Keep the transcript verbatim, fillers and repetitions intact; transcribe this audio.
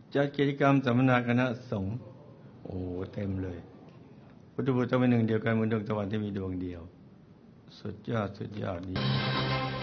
จัดกิจกรรมสัมมนาคณะสงฆ์โอ้เต็มเลยพุทธบุตรต้องเป็นหนึ่งเดียวกันเหมือนดวงตะวันที่มีดวงเดียวสุดยอดสุดยอดดี